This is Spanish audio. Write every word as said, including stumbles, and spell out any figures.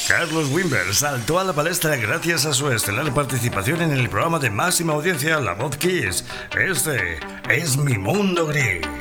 Carlos Wimber saltó a la palestra gracias a su estelar participación en el programa de máxima audiencia La Voz Kiss. Este es Mi Mundo Gris.